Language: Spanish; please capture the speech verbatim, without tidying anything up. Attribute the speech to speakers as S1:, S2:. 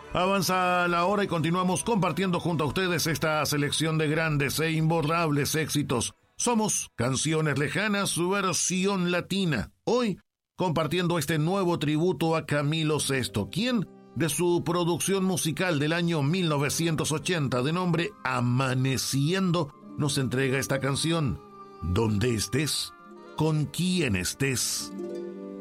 S1: Avanza la hora y continuamos compartiendo junto a ustedes esta selección de grandes e imborrables éxitos. Somos Canciones Lejanas, su versión latina. Hoy, compartiendo este nuevo tributo a Camilo Sesto, quien, de su producción musical del año mil novecientos ochenta, de nombre Amaneciendo, nos entrega esta canción. Donde estés, con quien estés.